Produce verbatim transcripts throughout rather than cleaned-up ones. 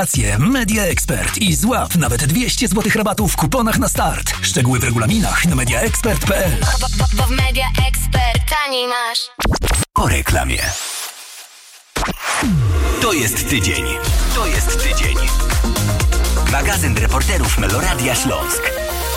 Media Expert i złap nawet dwieście złotych rabatu w kuponach na start. Szczegóły w regulaminach na media expert kropka p l. Bo, bo, bo w Media Expert taniej masz. Po reklamie. To jest tydzień. To jest tydzień. Magazyn reporterów Meloradia Śląsk.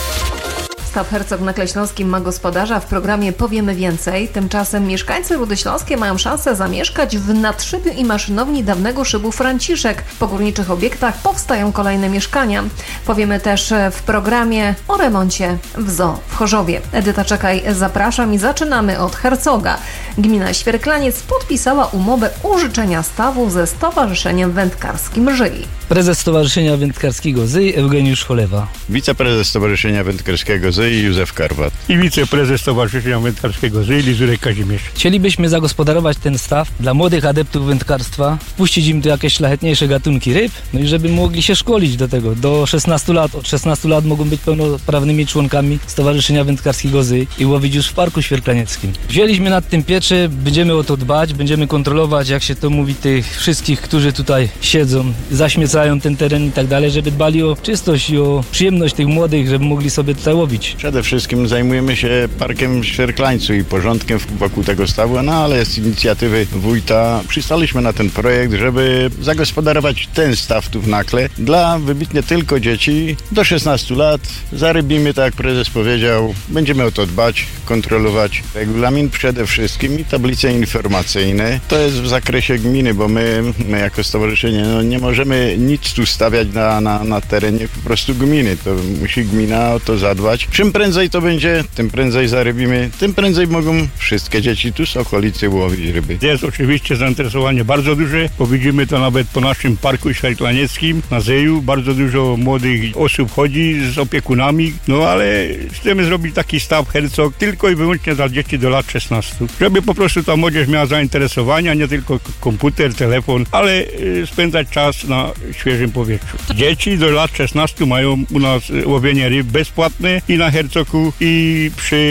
Staw Hercog na Tle Śląskim ma gospodarza. W programie powiemy więcej. Tymczasem mieszkańcy Rudy Śląskiej mają szansę zamieszkać w nadszybiu i maszynowni dawnego szybu Franciszek. Po górniczych obiektach powstają kolejne mieszkania. Powiemy też w programie o remoncie w zoo w Chorzowie. Edyta Czekaj, zapraszam i zaczynamy od Hercoga. Gmina Świerklaniec podpisała umowę użyczenia stawu ze Stowarzyszeniem Wędkarskim Żyj. Prezes Stowarzyszenia Wędkarskiego Zyj Eugeniusz Cholewa. Wiceprezes Stowarzyszenia Wędkarskiego Zyj Józef Karwat. I wiceprezes Stowarzyszenia Wędkarskiego Zyj Lizurek Kazimierz. Chcielibyśmy zagospodarować ten staw dla młodych adeptów wędkarstwa, wpuścić im tu jakieś szlachetniejsze gatunki ryb, no i żeby mogli się szkolić do tego. Do szesnastu lat, od szesnastu lat mogą być pełnoprawnymi członkami Stowarzyszenia Wędkarskiego Zyj i łowić już w Parku Świerklanieckim. Wzięliśmy nad tym pieczę, będziemy o to dbać, będziemy kontrolować, jak się to mówi, tych wszystkich, którzy tutaj siedzą, zaśmiecają ten teren i tak dalej, żeby dbali o czystość i o przyjemność tych młodych, żeby mogli sobie tutaj łowić. Przede wszystkim zajmujemy się Parkiem w Świerklańcu i porządkiem wokół tego stawu, no ale z inicjatywy wójta przystaliśmy na ten projekt, żeby zagospodarować ten staw tu w Nakle dla wybitnie tylko dzieci do szesnastu lat. Zarybimy, tak jak prezes powiedział, będziemy o to dbać, kontrolować. Regulamin przede wszystkim i tablice informacyjne. To jest w zakresie gminy, bo my, my jako stowarzyszenie no, nie możemy nic tu stawiać na, na, na terenie po prostu gminy. To musi gmina o to zadbać. Czym prędzej to będzie, tym prędzej zarybimy, tym prędzej mogą wszystkie dzieci tu z okolicy łowić ryby. Jest oczywiście zainteresowanie bardzo duże, bo widzimy to nawet po naszym Parku Świerklanieckim na Zyju. Bardzo dużo młodych osób chodzi z opiekunami, no ale chcemy zrobić taki staw Hercog tylko i wyłącznie dla dzieci do lat szesnastu. Żeby po prostu ta młodzież miała zainteresowania, nie tylko komputer, telefon, ale spędzać czas na świeżym powietrzu. Dzieci do lat szesnastu mają u nas łowienie ryb bezpłatne i na Hercogu, i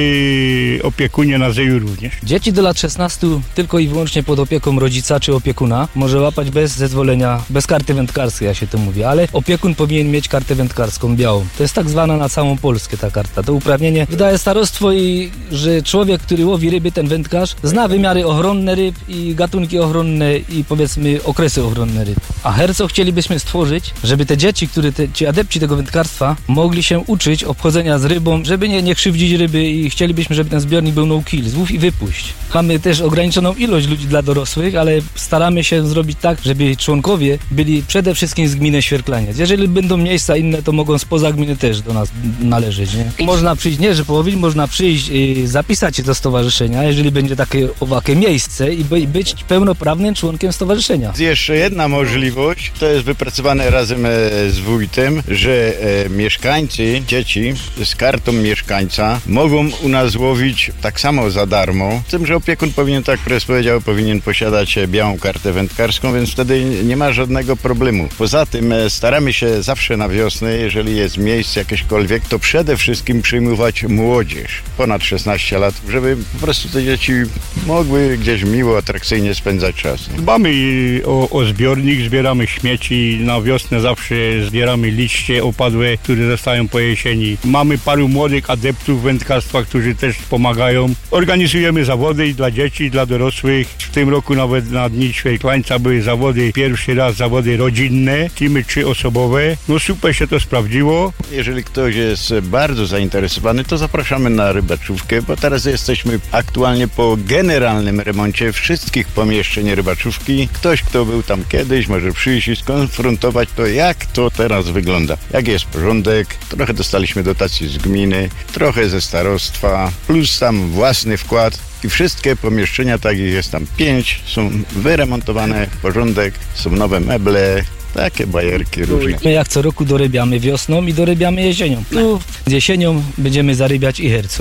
przy opiekunie na Zyju również. Dzieci do lat szesnastu tylko i wyłącznie pod opieką rodzica czy opiekuna może łapać bez zezwolenia, bez karty wędkarskiej, jak się to mówi, ale opiekun powinien mieć kartę wędkarską białą. To jest tak zwana na całą Polskę ta karta. To uprawnienie wydaje starostwo i że człowiek, który łowi ryby, ten wędkarz, zna wymiary ochronne ryb i gatunki ochronne i powiedzmy okresy ochronne ryb. A Hercog chcielibyśmy stworzyć, żeby te dzieci, które te, ci adepci tego wędkarstwa mogli się uczyć obchodzenia z rybą, żeby nie, nie krzywdzić ryby i chcielibyśmy, żeby ten zbiornik był no kill, złów i wypuść. Mamy też ograniczoną ilość ludzi dla dorosłych, ale staramy się zrobić tak, żeby członkowie byli przede wszystkim z gminy Świerklaniec. Jeżeli będą miejsca inne, to mogą spoza gminy też do nas należeć, nie? Można przyjść, nie, że połowić, można przyjść i zapisać się do stowarzyszenia, jeżeli będzie takie owakie miejsce i by, być pełnoprawnym członkiem stowarzyszenia. Jest jeszcze jedna możliwość, to jest wypracowane razem z wójtem, że e, mieszkańcy, dzieci z kartą mieszkańca mogą u nas łowić tak samo za darmo, z tym, że opiekun powinien, tak prezes powiedział, powinien posiadać białą kartę wędkarską, więc wtedy nie ma żadnego problemu. Poza tym e, staramy się zawsze na wiosnę, jeżeli jest miejsce jakiekolwiek, to przede wszystkim przyjmować młodzież ponad szesnaście lat, żeby po prostu te dzieci mogły gdzieś miło, atrakcyjnie spędzać czas. Dbamy o, o zbiornik, zbieramy śmieci, na wiosnę zawsze zbieramy liście opadłe, które zostają po jesieni. Mamy paru młodych adeptów wędkarstwa, którzy też pomagają. Organizujemy zawody i dla dzieci, i dla dorosłych. W tym roku nawet na Dni Świerklańca były zawody, pierwszy raz zawody rodzinne, teamy trzyosobowe. No super się to sprawdziło. Jeżeli ktoś jest bardzo zainteresowany, to zapraszamy na rybaczówkę, bo teraz jesteśmy aktualnie po generalnym remoncie wszystkich pomieszczeń rybaczówki. Ktoś, kto był tam kiedyś, może przyjść i skonfrontować to, jak to teraz wygląda. Jak jest porządek, trochę dostaliśmy dotacji z gminy, trochę ze starostwa, plus tam własny wkład. I wszystkie pomieszczenia, tak ich jest tam pięć, są wyremontowane, porządek, są nowe meble, takie bajerki różne. My jak co roku dorybiamy wiosną i dorybiamy jesienią. Tu jesienią będziemy zarybiać i Hercog.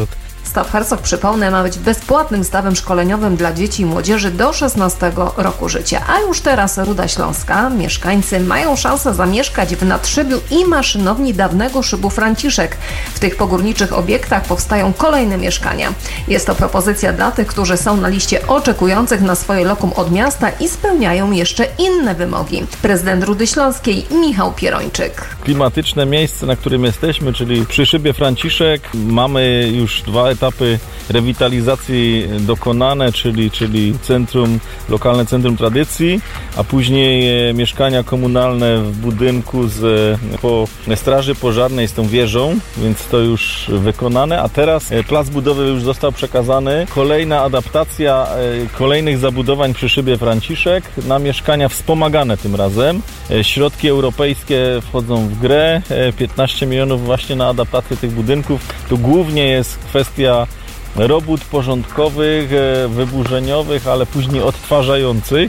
Staw Herzog, przypomnę, ma być bezpłatnym stawem szkoleniowym dla dzieci i młodzieży do szesnastego roku życia. A już teraz Ruda Śląska. Mieszkańcy mają szansę zamieszkać w nadszybiu i maszynowni dawnego szybu Franciszek. W tych pogórniczych obiektach powstają kolejne mieszkania. Jest to propozycja dla tych, którzy są na liście oczekujących na swoje lokum od miasta i spełniają jeszcze inne wymogi. Prezydent Rudy Śląskiej Michał Pierończyk. Klimatyczne miejsce, na którym jesteśmy, czyli przy szybie Franciszek, mamy już dwa etapy rewitalizacji dokonane, czyli, czyli centrum, lokalne centrum tradycji, a później mieszkania komunalne w budynku z, po straży pożarnej z tą wieżą, więc to już wykonane, a teraz plac budowy już został przekazany. Kolejna adaptacja kolejnych zabudowań przy szybie Franciszek na mieszkania wspomagane tym razem. Środki europejskie wchodzą w grę, piętnaście milionów właśnie na adaptację tych budynków. To głównie jest kwestia robót porządkowych, wyburzeniowych, ale później odtwarzających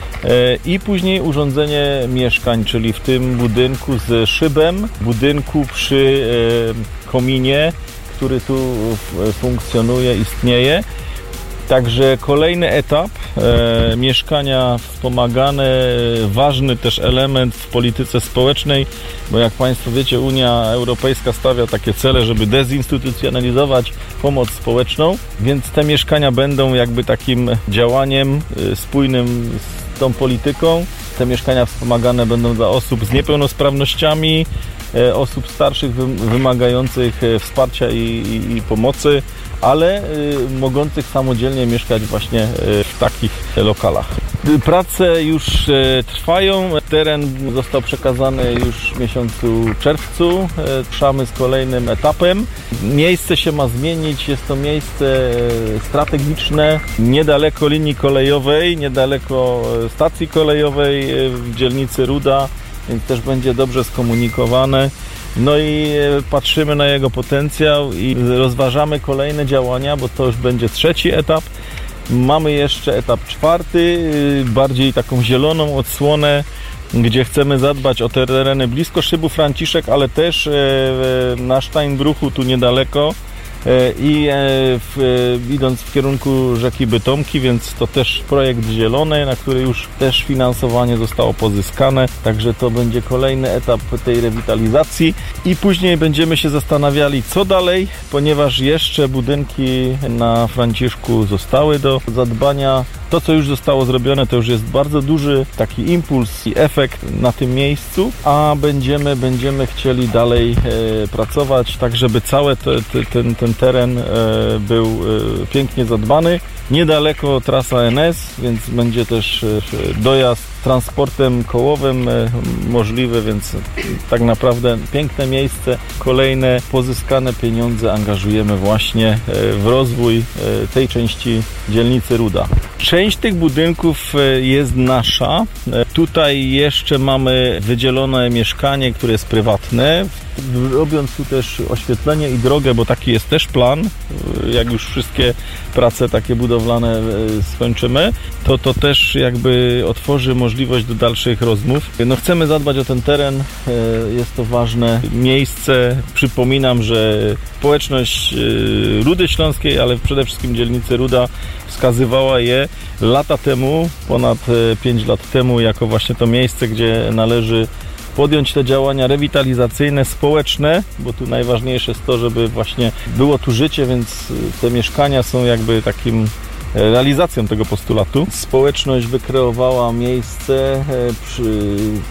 i później urządzenie mieszkań, czyli w tym budynku z szybem, budynku przy kominie, który tu funkcjonuje, istnieje. Także kolejny etap, e, mieszkania wspomagane, ważny też element w polityce społecznej, bo jak Państwo wiecie, Unia Europejska stawia takie cele, żeby dezinstytucjonalizować pomoc społeczną, więc te mieszkania będą jakby takim działaniem e, spójnym z tą polityką. Te mieszkania wspomagane będą dla osób z niepełnosprawnościami, e, osób starszych wymagających wsparcia i, i, i pomocy, ale y, mogących samodzielnie mieszkać właśnie y, w takich lokalach. Prace już y, trwają, teren został przekazany już w miesiącu czerwcu, y, ruszamy z kolejnym etapem. Miejsce się ma zmienić, jest to miejsce y, strategiczne, niedaleko linii kolejowej, niedaleko stacji kolejowej y, w dzielnicy Ruda, więc też będzie dobrze skomunikowane. No i patrzymy na jego potencjał i rozważamy kolejne działania, bo to już będzie trzeci etap. Mamy jeszcze etap czwarty, bardziej taką zieloną odsłonę, gdzie chcemy zadbać o te tereny blisko szybu Franciszek, ale też na Steinbruchu, tu niedaleko, i w, idąc w kierunku rzeki Bytomki, więc to też projekt zielony, na który już też finansowanie zostało pozyskane, także to będzie kolejny etap tej rewitalizacji i później będziemy się zastanawiali, co dalej, ponieważ jeszcze budynki na Franciszku zostały do zadbania. To, co już zostało zrobione, to już jest bardzo duży taki impuls i efekt na tym miejscu, a będziemy, będziemy chcieli dalej e, pracować, tak żeby cały te, te, ten, ten teren e, był e, pięknie zadbany. Niedaleko trasa N S, więc będzie też e, dojazd transportem kołowym e, możliwy, więc tak naprawdę piękne miejsce. Kolejne pozyskane pieniądze angażujemy właśnie e, w rozwój e, tej części dzielnicy Ruda. Część tych budynków jest nasza. Tutaj jeszcze mamy wydzielone mieszkanie, które jest prywatne. Robiąc tu też oświetlenie i drogę, bo taki jest też plan, jak już wszystkie prace takie budowlane skończymy, to to też jakby otworzy możliwość do dalszych rozmów. No chcemy zadbać o ten teren, jest to ważne miejsce. Przypominam, że społeczność Rudy Śląskiej, ale przede wszystkim dzielnicy Ruda wskazywała je lata temu, ponad pięć lat temu, jako właśnie to miejsce, gdzie należy podjąć te działania rewitalizacyjne, społeczne, bo tu najważniejsze jest to, żeby właśnie było tu życie, więc te mieszkania są jakby takim realizacją tego postulatu. Społeczność wykreowała miejsce przy